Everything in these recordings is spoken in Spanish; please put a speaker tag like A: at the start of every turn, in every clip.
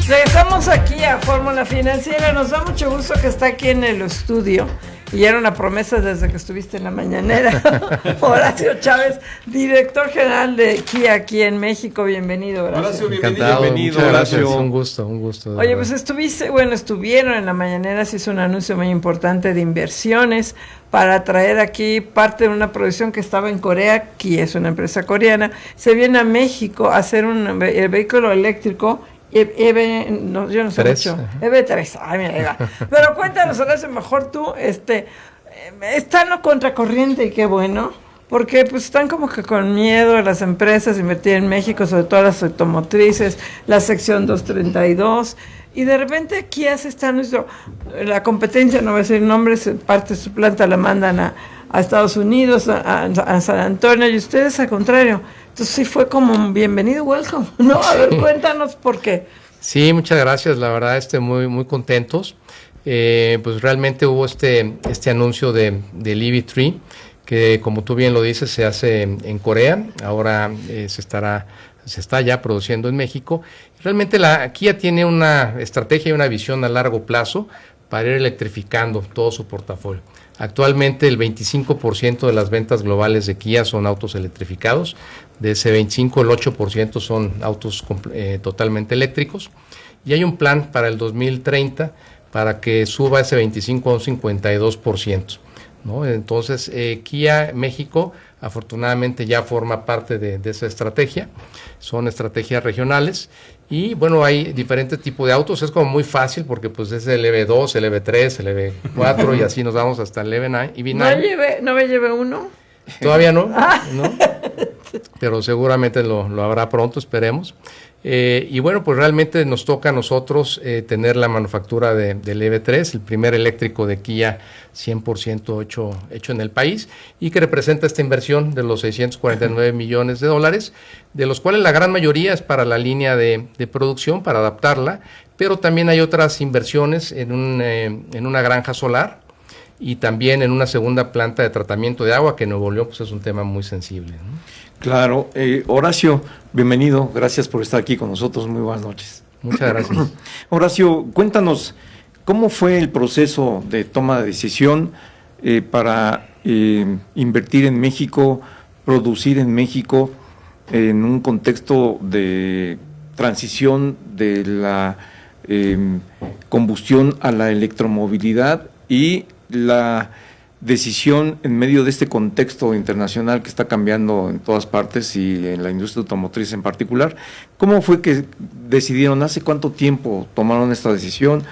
A: Regresamos aquí a Fórmula Financiera. Nos da mucho gusto que está aquí en el estudio. Y era una promesa desde que estuviste en la mañanera. Horacio Chávez, director general de Kia aquí en México. Bienvenido, Horacio.
B: Bienvenido.
C: Muchas gracias.
B: Un gusto.
A: Oye, pues estuvieron en la mañanera, se hizo un anuncio muy importante de inversiones para traer aquí parte de una producción que estaba en Corea. Kia es una empresa coreana. Se viene a México a hacer el vehículo eléctrico yo no sé mucho. EV3, ay, mira, ahí va. Pero cuéntanos, Horacio, mejor tú, están a contracorriente y qué bueno, porque pues están como que con miedo las empresas invertir en México, sobre todo las automotrices, la sección 232, y de repente aquí hace la competencia, no voy a decir nombres, parte de su planta la mandan a Estados Unidos, a San Antonio, y ustedes al contrario. Entonces sí fue como un bienvenido, welcome, ¿no? A ver, cuéntanos por qué.
C: Sí, muchas gracias, la verdad muy, muy contentos. Pues realmente hubo este anuncio del EV3, que como tú bien lo dices, se hace en Corea, ahora se está ya produciendo en México. Realmente la Kia tiene una estrategia y una visión a largo plazo para ir electrificando todo su portafolio. Actualmente el 25% de las ventas globales de Kia son autos electrificados. De ese 25, el 8% son autos totalmente eléctricos. Y hay un plan para el 2030 para que suba ese 25 a un 52%, ¿no? Entonces, Kia México afortunadamente ya forma parte de esa estrategia. Son estrategias regionales. Y bueno, hay diferentes tipos de autos, es como muy fácil porque pues es el EV2, el EV3, el EV4 y así nos vamos hasta el EV9.
A: ¿No me llevé uno?
C: Todavía no, ¿no? Pero seguramente lo habrá pronto, esperemos. Y bueno, pues realmente nos toca a nosotros tener la manufactura del EV3, el primer eléctrico de Kia 100% hecho en el país, y que representa esta inversión de los 649 millones de dólares, de los cuales la gran mayoría es para la línea de producción, para adaptarla, pero también hay otras inversiones en una granja solar y también en una segunda planta de tratamiento de agua, que en Nuevo León pues, es un tema muy sensible, ¿no?
B: Claro. Horacio, bienvenido, gracias por estar aquí con nosotros, muy buenas noches.
C: Muchas gracias.
B: Horacio, cuéntanos, ¿cómo fue el proceso de toma de decisión para invertir en México, producir en México, en un contexto de transición de la combustión a la electromovilidad y la decisión en medio de este contexto internacional que está cambiando en todas partes y en la industria automotriz en particular? ¿Cómo fue que decidieron, hace cuánto tiempo tomaron esta decisión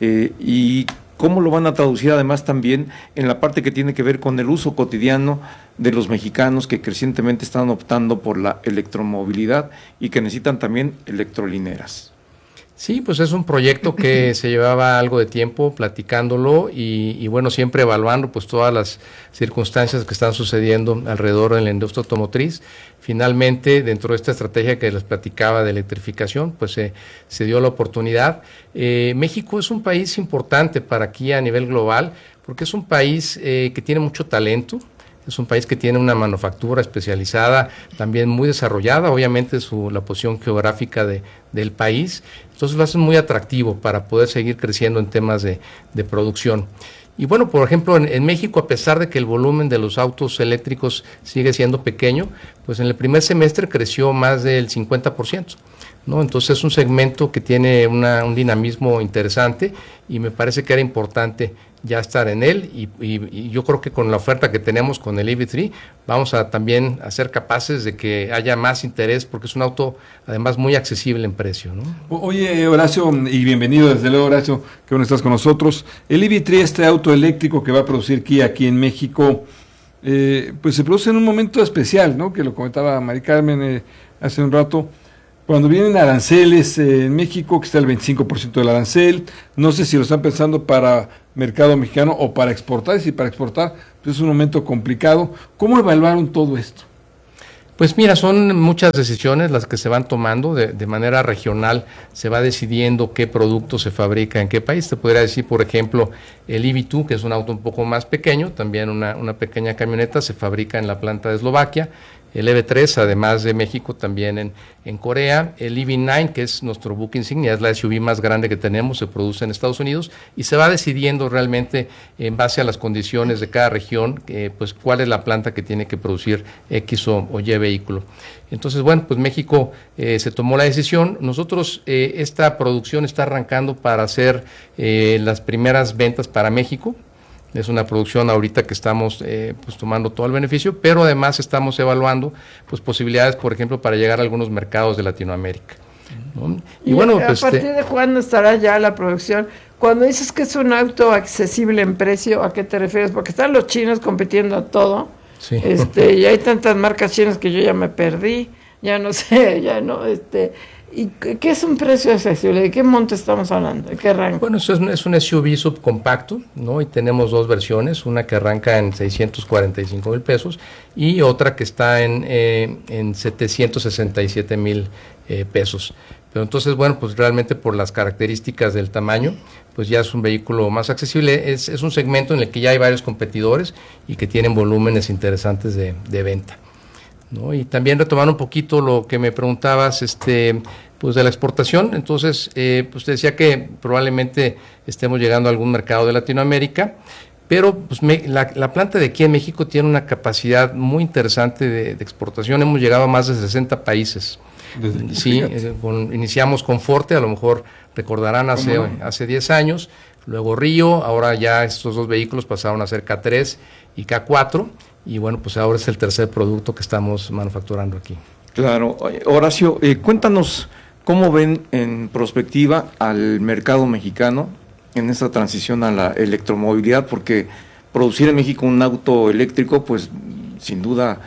B: y cómo lo van a traducir además también en la parte que tiene que ver con el uso cotidiano de los mexicanos que crecientemente están optando por la electromovilidad y que necesitan también electrolineras?
C: Sí, pues es un proyecto que se llevaba algo de tiempo platicándolo y bueno, siempre evaluando pues todas las circunstancias que están sucediendo alrededor de la industria automotriz. Finalmente, dentro de esta estrategia que les platicaba de electrificación, pues se dio la oportunidad. México es un país importante para aquí a nivel global, porque es un país que tiene mucho talento. Es un país que tiene una manufactura especializada, también muy desarrollada, obviamente la posición geográfica del país, entonces lo hace muy atractivo para poder seguir creciendo en temas de producción. Y bueno, por ejemplo, en México, a pesar de que el volumen de los autos eléctricos sigue siendo pequeño, pues en el primer semestre creció más del 50%. ¿No? Entonces es un segmento que tiene un dinamismo interesante y me parece que era importante ya estar en él y yo creo que con la oferta que tenemos con el EV3 vamos a también a ser capaces de que haya más interés porque es un auto además muy accesible en precio, ¿no?
D: Oye, Horacio, y bienvenido desde luego, Horacio, que bueno estás con nosotros. El EV3, este auto eléctrico que va a producir Kia aquí en México, pues se produce en un momento especial, ¿no? Que lo comentaba Mari Carmen hace un rato. Cuando vienen aranceles en México, que está el 25% del arancel, no sé si lo están pensando para mercado mexicano o para exportar, y si para exportar pues es un momento complicado. ¿Cómo evaluaron todo esto?
C: Pues mira, son muchas decisiones las que se van tomando de manera regional, se va decidiendo qué producto se fabrica en qué país. Te podría decir, por ejemplo, el EV2, que es un auto un poco más pequeño, también una pequeña camioneta, se fabrica en la planta de Eslovaquia, el EV3, además de México, también en Corea. El EV9, que es nuestro buque insignia, es la SUV más grande que tenemos, se produce en Estados Unidos y se va decidiendo realmente en base a las condiciones de cada región, pues cuál es la planta que tiene que producir X o Y vehículo. Entonces, bueno, pues México se tomó la decisión. Nosotros, esta producción está arrancando para hacer las primeras ventas para México. Es una producción ahorita que estamos pues tomando todo el beneficio, pero además estamos evaluando pues posibilidades, por ejemplo, para llegar a algunos mercados de Latinoamérica, ¿no?
A: Y bueno, ¿a partir de cuándo estará ya la producción? Cuando dices que es un auto accesible en precio, ¿a qué te refieres? Porque están los chinos compitiendo a todo.
C: Sí.
A: Y hay tantas marcas chinas que yo ya me perdí, ya no sé, ya no, ¿y qué es un precio accesible? ¿De qué monto estamos hablando? ¿De qué rango?
C: Bueno, eso es un SUV subcompacto, ¿no? Y tenemos dos versiones, una que arranca en 645,000 pesos y otra que está en 767,000 pesos. Pero entonces, bueno, pues realmente por las características del tamaño, pues ya es un vehículo más accesible. Es un segmento en el que ya hay varios competidores y que tienen volúmenes interesantes de venta, ¿no? Y también retomar un poquito lo que me preguntabas, pues de la exportación. Entonces, pues te decía que probablemente estemos llegando a algún mercado de Latinoamérica, pero pues la planta de aquí en México tiene una capacidad muy interesante de exportación. Hemos llegado a más de 60 países. Sí, iniciamos con Forte, a lo mejor recordarán hace 10 años, luego Río, ahora ya estos dos vehículos pasaron a ser K3 y K4, y bueno, pues ahora es el tercer producto que estamos manufacturando aquí.
B: Claro. Horacio, cuéntanos cómo ven en perspectiva al mercado mexicano en esta transición a la electromovilidad, porque producir en México un auto eléctrico, pues sin duda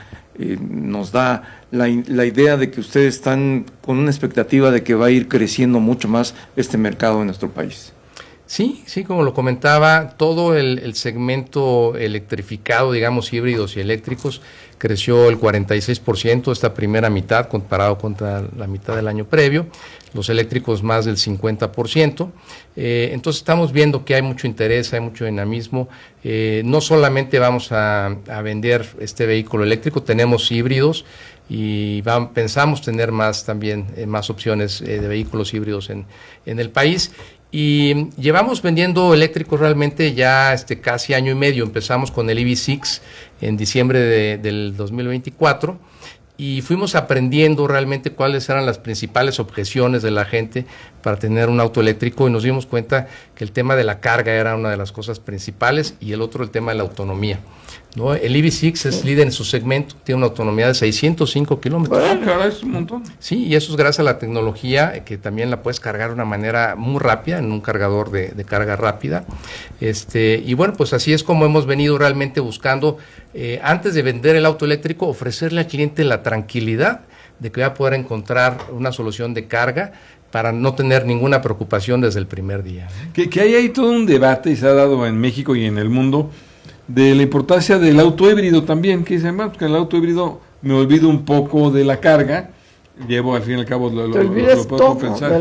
B: nos da la idea de que ustedes están con una expectativa de que va a ir creciendo mucho más este mercado en nuestro país.
C: Sí, como lo comentaba, todo el segmento electrificado, digamos híbridos y eléctricos, creció el 46% esta primera mitad comparado contra la mitad del año previo, los eléctricos más del 50%. Entonces estamos viendo que hay mucho interés, hay mucho dinamismo. No solamente vamos a vender este vehículo eléctrico, tenemos híbridos y pensamos tener más opciones de vehículos híbridos en el país. Y llevamos vendiendo eléctricos realmente ya casi año y medio. Empezamos con el EV6 en diciembre del 2024 y fuimos aprendiendo realmente cuáles eran las principales objeciones de la gente para tener un auto eléctrico, y nos dimos cuenta que el tema de la carga era una de las cosas principales y el otro el tema de la autonomía, ¿no? El EV6 es líder en su segmento, tiene una autonomía de 605 kilómetros.
D: Bueno, es un montón.
C: Sí, y eso es gracias a la tecnología, que también la puedes cargar de una manera muy rápida, en un cargador de carga rápida. Y bueno, pues así es como hemos venido realmente buscando, antes de vender el auto eléctrico, ofrecerle al cliente la tranquilidad de que va a poder encontrar una solución de carga para no tener ninguna preocupación desde el primer día, ¿no?
D: Que hay ahí todo un debate, y se ha dado en México y en el mundo, de la importancia del auto híbrido también, que dicen, bueno, que el auto híbrido me olvido un poco de la carga, llevo al fin y al cabo lo puedo compensar,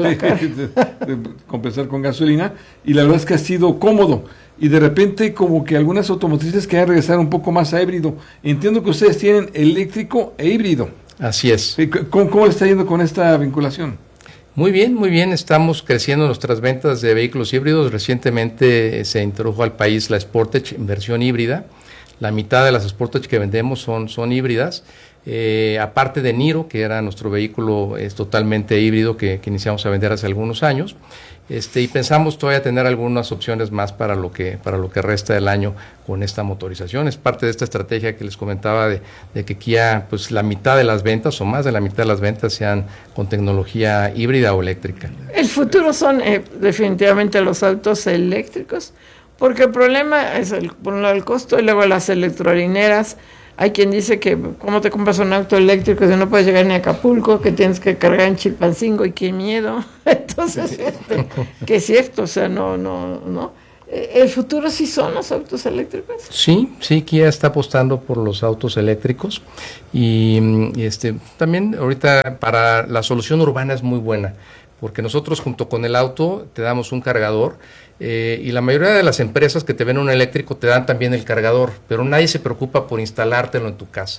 D: compensar con gasolina, y la verdad es que ha sido cómodo, y de repente como que algunas automotrices quieren regresar un poco más a híbrido. Entiendo que ustedes tienen eléctrico e híbrido.
C: Así es.
D: ¿Cómo le está yendo con esta vinculación?
C: Muy bien, estamos creciendo nuestras ventas de vehículos híbridos. Recientemente se introdujo al país la Sportage en versión híbrida. La mitad de las Sportage que vendemos son híbridas. Aparte de Niro, que era nuestro vehículo totalmente híbrido que iniciamos a vender hace algunos años. Y pensamos todavía tener algunas opciones más para lo que resta del año con esta motorización. Es parte de esta estrategia que les comentaba de que Kia, pues la mitad de las ventas o más de la mitad de las ventas sean con tecnología híbrida o eléctrica.
A: El futuro son definitivamente los autos eléctricos, porque el problema es por un lado el costo y luego las electrolineras. Hay quien dice que cómo te compras un auto eléctrico si no puedes llegar ni a Acapulco, que tienes que cargar en Chilpancingo, y qué miedo. Entonces, que es cierto, o sea, no. ¿El futuro sí son los autos eléctricos?
C: Sí, Kia está apostando por los autos eléctricos y también ahorita para la solución urbana es muy buena, porque nosotros junto con el auto te damos un cargador. Y la mayoría de las empresas que te ven un eléctrico te dan también el cargador, pero nadie se preocupa por instalártelo en tu casa.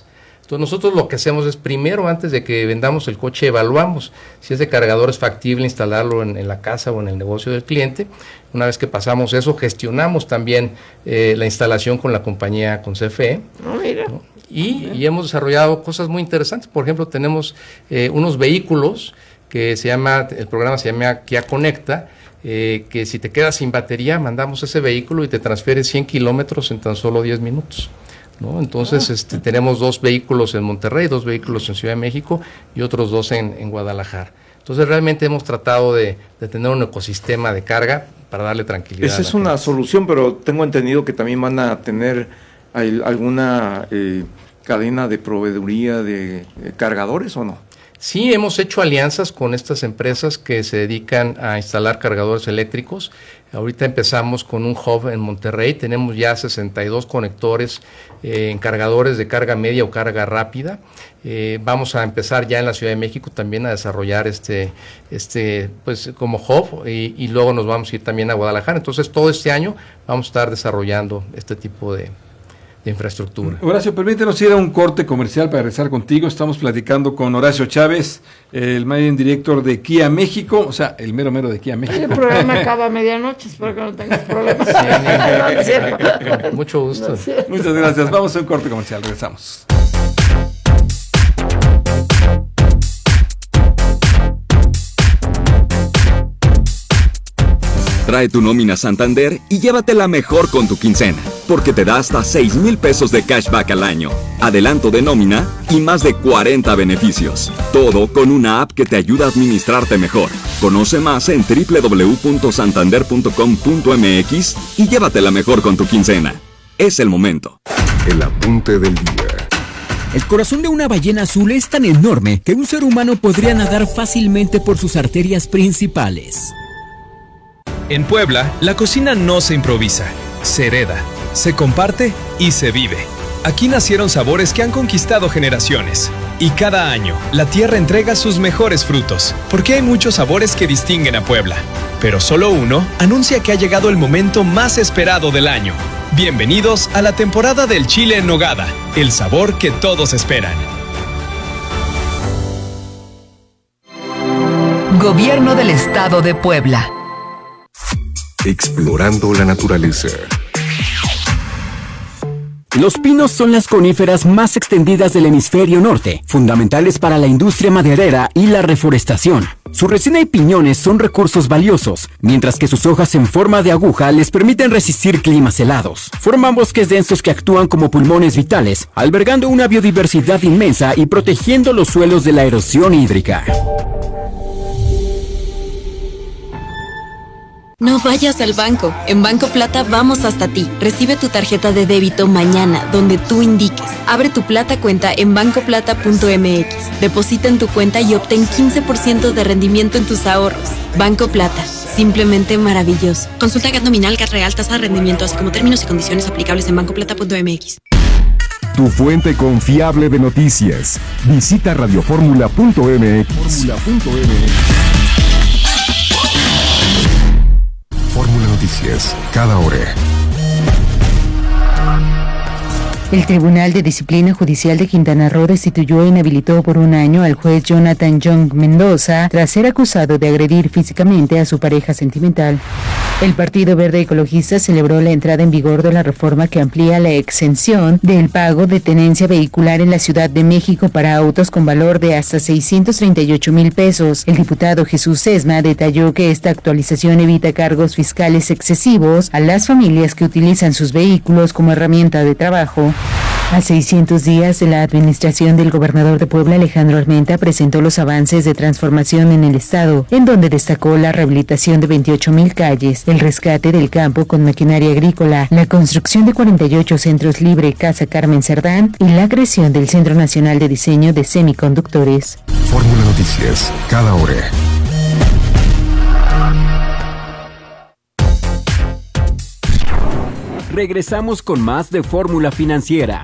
C: Entonces nosotros lo que hacemos es primero, antes de que vendamos el coche, evaluamos si ese cargador es factible instalarlo en la casa o en el negocio del cliente. Una vez que pasamos eso, gestionamos también la instalación con la compañía, con CFE. ¿No? Y hemos desarrollado cosas muy interesantes. Por ejemplo, tenemos unos vehículos que el programa se llama Kia Conecta, que si te quedas sin batería, mandamos ese vehículo y te transfiere 100 kilómetros en tan solo 10 minutos. ¿No? Entonces tenemos 2 vehículos en Monterrey, 2 vehículos en Ciudad de México y otros 2 en Guadalajara. Entonces realmente hemos tratado de tener un ecosistema de carga para darle tranquilidad.
B: Esa es una solución, pero tengo entendido que también van a tener alguna cadena de proveeduría de cargadores, ¿o no?
C: Sí, hemos hecho alianzas con estas empresas que se dedican a instalar cargadores eléctricos. Ahorita empezamos con un hub en Monterrey, tenemos ya 62 conectores en cargadores de carga media o carga rápida. Vamos a empezar ya en la Ciudad de México también a desarrollar pues como hub y luego nos vamos a ir también a Guadalajara. Entonces todo este año vamos a estar desarrollando este tipo de infraestructura.
D: Horacio, permítenos ir a un corte comercial para regresar contigo. Estamos platicando con Horacio Chávez, el Managing Director de Kia México, o sea, el mero de Kia México.
A: El programa acaba a medianoche, espero que no tengas problemas.
C: Mucho gusto.
D: Muchas gracias. Vamos a un corte comercial, regresamos.
E: Trae tu nómina Santander y llévatela mejor con tu quincena, porque te da hasta 6,000 pesos de cashback al año, adelanto de nómina y más de 40 beneficios. Todo con una app que te ayuda a administrarte mejor. Conoce más en www.santander.com.mx y llévatela mejor con tu quincena. Es el momento.
F: El apunte del día.
G: El corazón de una ballena azul es tan enorme que un ser humano podría nadar fácilmente por sus arterias principales.
H: En Puebla, la cocina no se improvisa, se hereda, se comparte y se vive. Aquí nacieron sabores que han conquistado generaciones. Y cada año, la tierra entrega sus mejores frutos, porque hay muchos sabores que distinguen a Puebla. Pero solo uno anuncia que ha llegado el momento más esperado del año. Bienvenidos a la temporada del chile en nogada, el sabor que todos esperan.
I: Gobierno del Estado de Puebla.
F: Explorando la naturaleza.
G: Los pinos son las coníferas más extendidas del hemisferio norte, fundamentales para la industria maderera y la reforestación. Su resina y piñones son recursos valiosos, mientras que sus hojas en forma de aguja les permiten resistir climas helados. Forman bosques densos que actúan como pulmones vitales, albergando una biodiversidad inmensa y protegiendo los suelos de la erosión hídrica.
J: No vayas al banco. En Banco Plata vamos hasta ti. Recibe tu tarjeta de débito mañana, donde tú indiques. Abre tu Plata cuenta en bancoplata.mx. Deposita en tu cuenta y obtén 15% de rendimiento en tus ahorros. Banco Plata. Simplemente maravilloso. Consulta GAT nominal, GAT real, tasa de rendimiento, así como términos y condiciones aplicables en bancoplata.mx.
F: Tu fuente confiable de noticias. Visita radioformula.mx. Fórmula Noticias, cada hora.
K: El Tribunal de Disciplina Judicial de Quintana Roo destituyó e inhabilitó por 1 año al juez Jonathan Young Mendoza tras ser acusado de agredir físicamente a su pareja sentimental. El Partido Verde Ecologista celebró la entrada en vigor de la reforma que amplía la exención del pago de tenencia vehicular en la Ciudad de México para autos con valor de hasta 638,000 pesos. El diputado Jesús Sesma detalló que esta actualización evita cargos fiscales excesivos a las familias que utilizan sus vehículos como herramienta de trabajo. A 600 días de la administración del gobernador de Puebla, Alejandro Armenta, presentó los avances de transformación en el estado, en donde destacó la rehabilitación de 28,000 calles, el rescate del campo con maquinaria agrícola, la construcción de 48 centros libre Casa Carmen Cerdán y la creación del Centro Nacional de Diseño de Semiconductores.
F: Fórmula Noticias, cada hora.
G: Regresamos con más de Fórmula Financiera.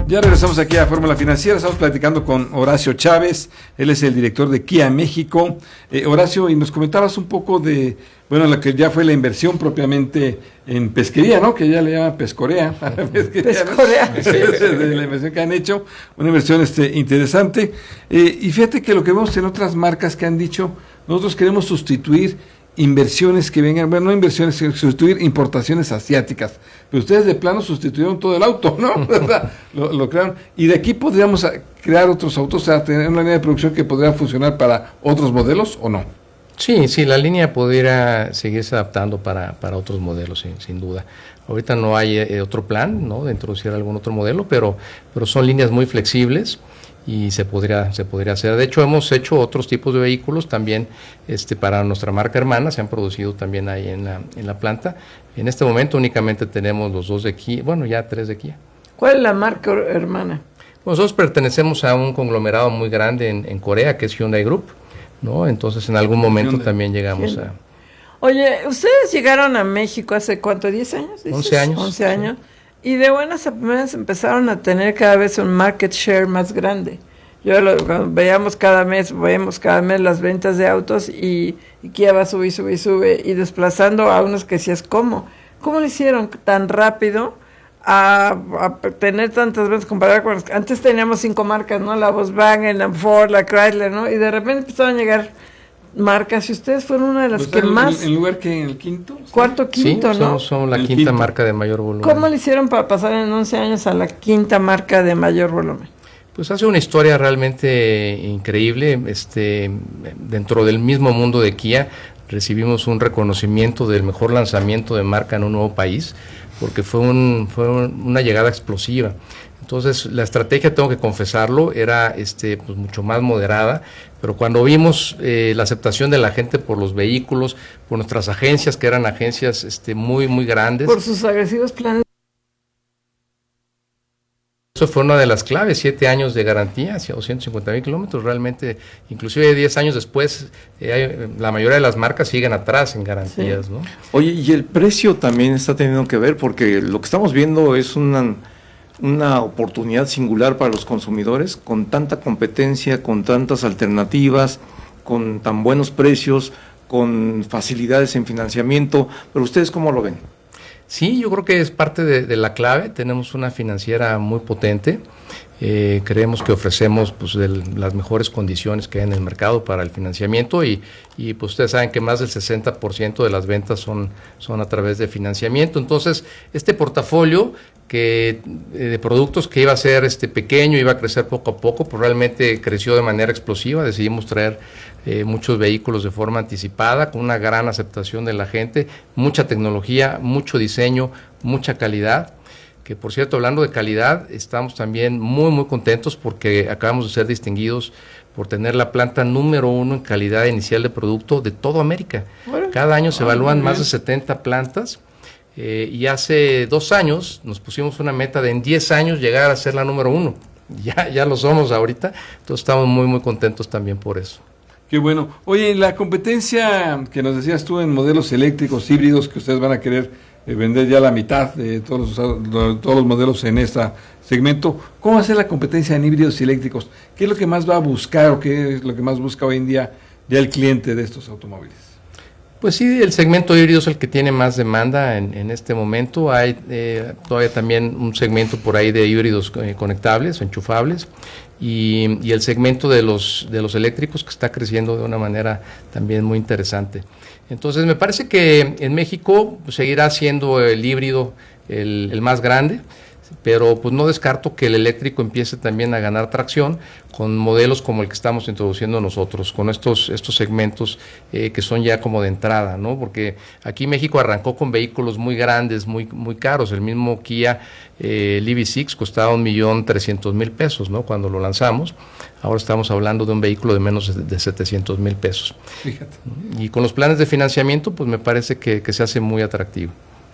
D: Ya regresamos aquí a Fórmula Financiera, estamos platicando con Horacio Chávez, él es el director de Kia México. Horacio, y nos comentabas un poco de, bueno, lo que ya fue la inversión propiamente en pesquería, ¿no? Que ya le llaman Pescorea.
A: Pescorea.
D: De la inversión que han hecho, una inversión interesante. Y fíjate que lo que vemos en otras marcas que han dicho, nosotros queremos sustituir inversiones que vengan, bueno, no inversiones, sino sustituir importaciones asiáticas, pero ustedes de plano sustituyeron todo el auto, ¿no? lo crearon, y de aquí podríamos crear otros autos, o sea, tener una línea de producción que podría funcionar para otros modelos, ¿o no?
C: Sí, la línea podría seguirse adaptando para otros modelos, sin duda. Ahorita no hay otro plan, ¿no?, de introducir algún otro modelo, pero son líneas muy flexibles y se podría hacer. De hecho, hemos hecho otros tipos de vehículos también para nuestra marca hermana, se han producido también ahí en la planta. En este momento únicamente tenemos los 2 de Kia, bueno, ya 3 de Kia.
A: ¿Cuál es la marca hermana?
C: Nosotros pertenecemos a un conglomerado muy grande en Corea, que es Hyundai Group, ¿no? Entonces, en algún momento
D: Hyundai
C: también llegamos a...
A: Oye, ¿ustedes llegaron a México hace cuánto? ¿10 años? ¿Dices?
C: 11 años.
A: 11 años. Y de buenas a primeras empezaron a tener cada vez un market share más grande. Cuando vemos cada mes las ventas de autos y Kia va sube y desplazando a unos que decías, ¿cómo lo hicieron tan rápido a tener tantas ventas comparado con los que antes teníamos 5 marcas, ¿no? La Volkswagen, la Ford, la Chrysler, ¿no? Y de repente empezaron a llegar marcas y ustedes fueron una de las que más...
D: ¿En lugar que en el quinto?
A: Cuarto, quinto,
C: sí,
A: ¿no?
C: Somos la quinta marca de mayor volumen.
A: ¿Cómo le hicieron para pasar en 11 años a la quinta marca de mayor volumen?
C: Pues hace una historia realmente increíble. Dentro del mismo mundo de Kia recibimos un reconocimiento del mejor lanzamiento de marca en un nuevo país, porque fue una llegada explosiva. Entonces, la estrategia, tengo que confesarlo, era pues mucho más moderada, pero cuando vimos la aceptación de la gente por los vehículos, por nuestras agencias, que eran agencias muy, muy grandes.
A: Por sus agresivos planes.
C: Eso fue una de las claves, 7 años de garantía, hacia 250,000 kilómetros, realmente, inclusive 10 años después, la mayoría de las marcas siguen atrás en garantías, sí, ¿no?
B: Oye, y el precio también está teniendo que ver, porque lo que estamos viendo es una oportunidad singular para los consumidores, con tanta competencia, con tantas alternativas, con tan buenos precios, con facilidades en financiamiento, pero ¿ustedes cómo lo ven?
C: Sí, yo creo que es parte de la clave. Tenemos una financiera muy potente, creemos que ofrecemos pues las mejores condiciones que hay en el mercado para el financiamiento y pues ustedes saben que más del 60% de las ventas son a través de financiamiento. Entonces, este portafolio de productos que iba a ser pequeño, iba a crecer poco a poco, pues realmente creció de manera explosiva. Decidimos traer muchos vehículos de forma anticipada, con una gran aceptación de la gente, mucha tecnología, mucho diseño, mucha calidad, que por cierto, hablando de calidad, estamos también muy muy contentos porque acabamos de ser distinguidos por tener la planta número 1 en calidad inicial de producto de toda América. Cada año se evalúan más de 70 plantas, y hace 2 años nos pusimos una meta de en 10 años llegar a ser la número 1. Ya lo somos ahorita, entonces estamos muy muy contentos también por eso.
D: Qué bueno. Oye, la competencia que nos decías tú en modelos eléctricos híbridos que ustedes van a querer vender ya la mitad de todos los modelos en este segmento, ¿cómo va a ser la competencia en híbridos y eléctricos? ¿Qué es lo que más va a buscar o qué es lo que más busca hoy en día ya el cliente de estos automóviles?
C: Pues sí, el segmento híbrido es el que tiene más demanda en este momento. Hay todavía también un segmento por ahí de híbridos conectables, enchufables, y el segmento de los eléctricos que está creciendo de una manera también muy interesante. Entonces me parece que en México seguirá siendo el híbrido el más grande, pero pues no descarto que el eléctrico empiece también a ganar tracción con modelos como el que estamos introduciendo nosotros, con estos segmentos que son ya como de entrada, ¿no? Porque aquí México arrancó con vehículos muy grandes, muy muy caros. El mismo Kia, el EV6 costaba $1,300,000, ¿no?, cuando lo lanzamos. Ahora estamos hablando de un vehículo de menos de $700,000.
D: Fíjate.
C: Y con los planes de financiamiento, pues me parece que se hace muy atractivo.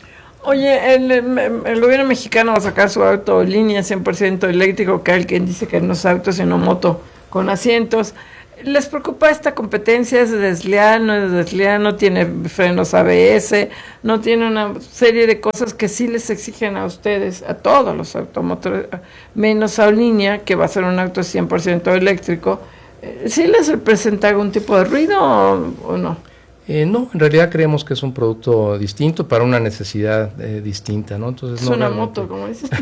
A: Oye, el gobierno mexicano va a sacar su auto línea 100% eléctrico, que alguien dice que no es auto sino moto con asientos. ¿Les preocupa esta competencia? ¿Es desleal? ¿No es desleal? ¿No tiene frenos ABS? ¿No tiene una serie de cosas que sí les exigen a ustedes, a todos los automotores, menos a Línea, que va a ser un auto 100% eléctrico? ¿Sí les representa algún tipo de ruido o no?
C: No, en realidad creemos que es un producto distinto para una necesidad distinta, ¿no? Entonces,
A: es
C: no
A: una
C: realmente...
A: moto, como dices.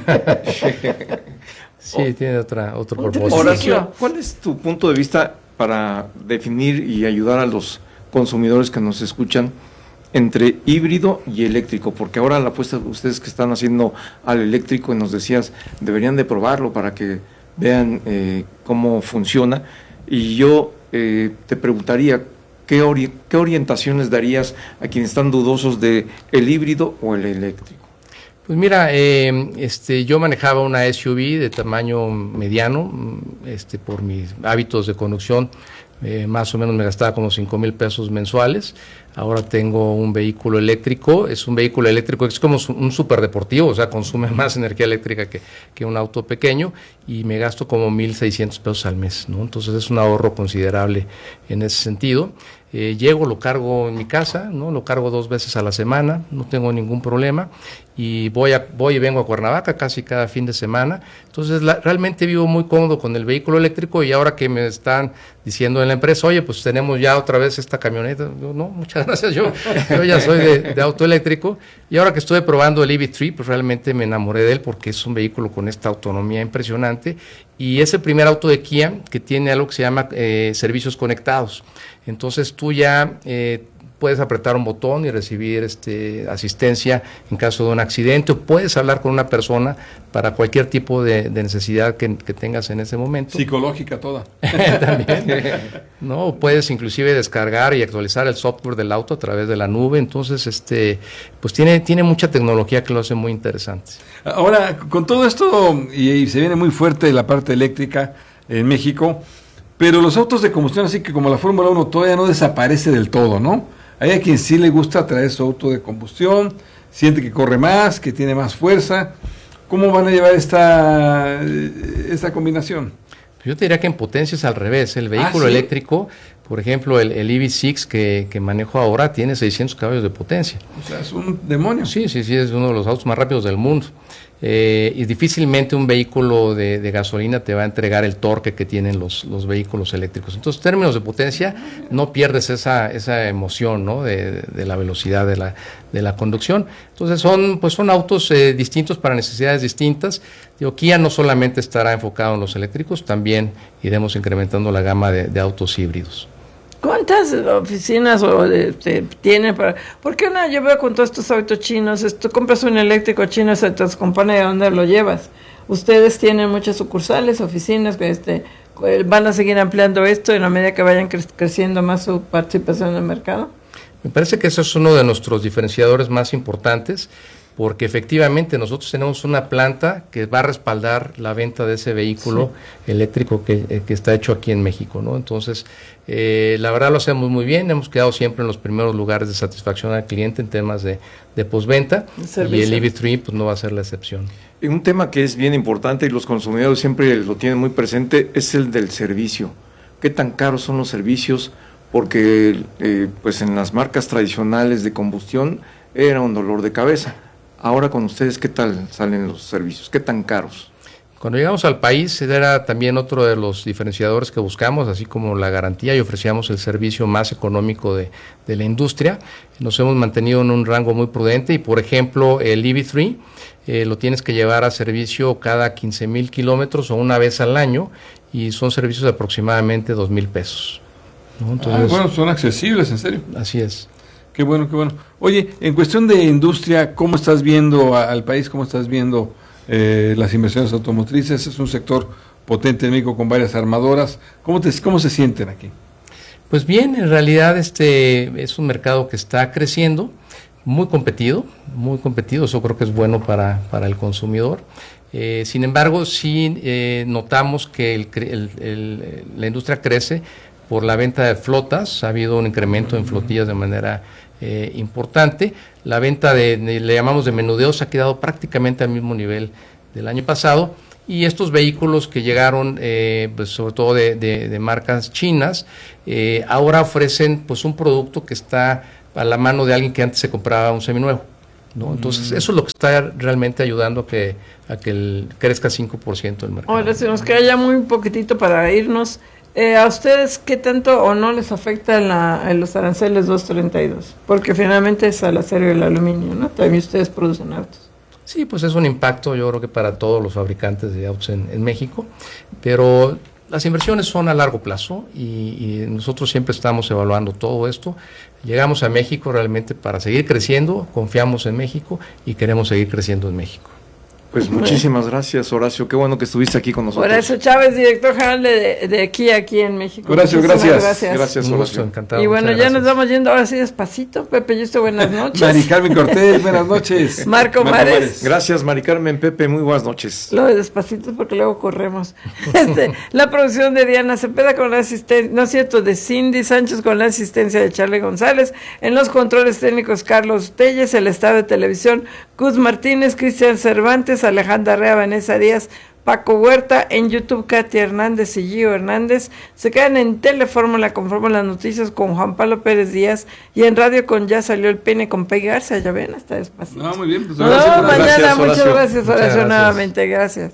C: Sí, tiene otro propósito.
B: Horacio, ¿cuál es tu punto de vista para definir y ayudar a los consumidores que nos escuchan entre híbrido y eléctrico? Porque ahora la apuesta de ustedes que están haciendo al eléctrico, y nos decías, deberían de probarlo para que vean cómo funciona. Y yo te preguntaría, ¿qué orientaciones darías a quienes están dudosos de el híbrido o el eléctrico?
C: Pues mira, yo manejaba una SUV de tamaño mediano, por mis hábitos de conducción, más o menos me gastaba como 5,000 pesos mensuales. Ahora tengo un vehículo eléctrico, es un vehículo eléctrico que es como un superdeportivo, o sea, consume más energía eléctrica que un auto pequeño, y me gasto como 1,600 pesos al mes, ¿no? Entonces es un ahorro considerable en ese sentido. Llego, lo cargo en mi casa, ¿no? Lo cargo 2 veces a la semana, no tengo ningún problema, y voy y vengo a Cuernavaca casi cada fin de semana. Entonces realmente vivo muy cómodo con el vehículo eléctrico, y ahora que me están diciendo en la empresa, oye, pues tenemos ya otra vez esta camioneta, yo, no, muchas gracias, yo ya soy de auto eléctrico, y ahora que estuve probando el EV3, pues realmente me enamoré de él porque es un vehículo con esta autonomía impresionante, y es el primer auto de Kia que tiene algo que se llama servicios conectados. Entonces tú ya puedes apretar un botón y recibir asistencia en caso de un accidente, o puedes hablar con una persona para cualquier tipo de necesidad que tengas en ese momento.
D: Psicológica toda.
C: También. No, puedes inclusive descargar y actualizar el software del auto a través de la nube. Entonces, pues tiene mucha tecnología que lo hace muy interesante.
D: Ahora, con todo esto, y se viene muy fuerte la parte eléctrica en México, pero los autos de combustión, así que como la Fórmula 1 todavía no desaparece del todo, ¿no? Hay a quien sí le gusta traer su auto de combustión, siente que corre más, que tiene más fuerza. ¿Cómo van a llevar esta combinación?
C: Yo te diría que en potencia es al revés. El vehículo eléctrico, por ejemplo, el EV6 que manejo ahora tiene 600 caballos de potencia.
D: O sea, es un demonio.
C: Sí, es uno de los autos más rápidos del mundo. Y difícilmente un vehículo de gasolina te va a entregar el torque que tienen los vehículos eléctricos. Entonces, en términos de potencia, no pierdes esa emoción, ¿no? de la velocidad de la conducción. Entonces, son autos distintos para necesidades distintas. Kia no solamente estará enfocado en los eléctricos, también iremos incrementando la gama de autos híbridos.
A: ¿Cuántas oficinas tienen para...? Porque yo veo con todos estos autos chinos, compras un eléctrico chino, se te descompone, ¿de dónde lo llevas? Ustedes tienen muchas sucursales, oficinas, que van a seguir ampliando esto en la medida que vayan creciendo más su participación en el mercado.
C: Me parece que eso es uno de nuestros diferenciadores más importantes, porque efectivamente nosotros tenemos una planta que va a respaldar la venta de ese vehículo eléctrico que está hecho aquí en México, ¿no? Entonces, la verdad lo hacemos muy bien, hemos quedado siempre en los primeros lugares de satisfacción al cliente en temas de postventa, y el EV3 pues no va a ser la excepción.
B: Y un tema que es bien importante y los consumidores siempre lo tienen muy presente es el del servicio. ¿Qué tan caros son los servicios? Porque pues en las marcas tradicionales de combustión era un dolor de cabeza. Ahora con ustedes, ¿qué tal salen los servicios? ¿Qué tan caros?
C: Cuando llegamos al país era también otro de los diferenciadores que buscamos, así como la garantía, y ofrecíamos el servicio más económico de la industria. Nos hemos mantenido en un rango muy prudente, y por ejemplo el EV3 lo tienes que llevar a servicio cada 15,000 kilómetros o una vez al año, y son servicios de aproximadamente 2,000 pesos, ¿no? Entonces,
D: bueno, son accesibles, en serio.
C: Así es.
D: Qué bueno, qué bueno. Oye, en cuestión de industria, ¿cómo estás viendo al país? ¿Cómo estás viendo las inversiones automotrices? Es un sector potente en México con varias armadoras. ¿Cómo se sienten aquí?
C: Pues bien, en realidad es un mercado que está creciendo, muy competido, eso creo que es bueno para el consumidor. Sin embargo, sí notamos que la industria crece por la venta de flotas. Ha habido un incremento en flotillas de manera importante. La venta le llamamos de menudeo, se ha quedado prácticamente al mismo nivel del año pasado. Y estos vehículos que llegaron, pues sobre todo de marcas chinas, ahora ofrecen pues un producto que está a la mano de alguien que antes se compraba un seminuevo, ¿no? Entonces, eso es lo que está realmente ayudando a que crezca 5% el mercado.
A: Ahora, se nos queda ya muy poquitito para irnos. ¿A ustedes qué tanto o no les afecta en los aranceles 232? Porque finalmente es al acero y el aluminio, ¿no? También ustedes producen autos.
C: Sí, pues es un impacto, yo creo que para todos los fabricantes de autos en México, pero las inversiones son a largo plazo y nosotros siempre estamos evaluando todo esto. Llegamos a México realmente para seguir creciendo, confiamos en México y queremos seguir creciendo en México.
B: Pues muchísimas gracias, Horacio. Qué bueno que estuviste aquí con nosotros.
A: Horacio Chávez, director general de Kia aquí en México.
D: Horacio, gracias.
B: Gracias, Horacio.
C: Encantado.
A: Y bueno, ya nos vamos yendo ahora sí despacito. Pepe Yuste, buenas noches.
D: Mari Carmen Cortés, buenas noches.
A: Marco Mares.
B: Gracias, Mari Carmen, Pepe, muy buenas noches.
A: Lo de despacito porque luego corremos. La producción de Diana Cepeda con la asistencia, no es cierto, de Cindy Sánchez con la asistencia de Charlie González. En los controles técnicos, Carlos Telles. El estado de televisión, Gus Martínez, Cristian Cervantes, Alejandra Rea, Vanessa Díaz, Paco Huerta. En YouTube, Katia Hernández y Gio Hernández. Se quedan en Telefórmula con Fórmula Noticias con Juan Pablo Pérez Díaz, y en radio con Ya Salió el Pene con Peggy Garza. Ya ven, hasta despacito.
D: No, muy bien. Pues
A: mañana,
B: gracias,
A: muchas
B: Horacio.
A: gracias, Horacio, nuevamente. Gracias.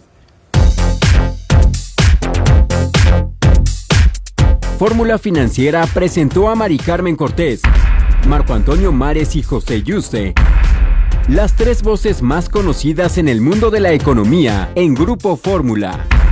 G: Fórmula Financiera presentó a Mari Carmen Cortés, Marco Antonio Mares y José Yuste, las tres voces más conocidas en el mundo de la economía en Grupo Fórmula.